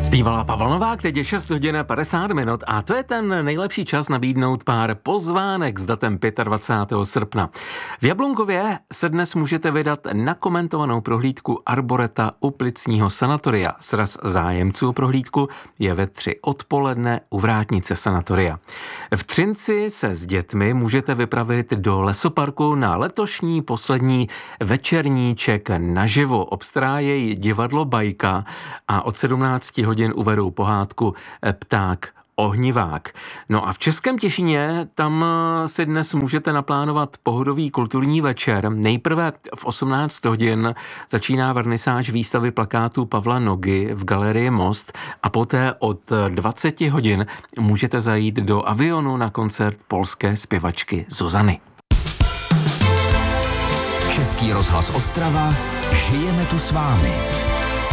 Zpívala Pavla Novák, teď je 6 hodin 50 minut a to je ten nejlepší čas nabídnout pár pozvánek s datem 25. srpna. V Jablunkově se dnes můžete vydat na komentovanou prohlídku Arboreta u Plicního sanatoria. Sraz zájemců o prohlídku je ve 3 odpoledne u vrátnice sanatoria. V Třinci se s dětmi můžete vypravit do lesoparku na letošní poslední večerníček naživo. Obstará jej divadlo Bajka a od 17 hodin uvedou pohádku Pták ohnivák. No a v Českém Těšíně tam si dnes můžete naplánovat pohodový kulturní večer. Nejprve v 18 hodin začíná vernisáž výstavy plakátů Pavla Nogy v galerii Most a poté od 20 hodin můžete zajít do Avionu na koncert polské zpěvačky Zuzany. Český rozhlas Ostrava, žijeme tu s vámi.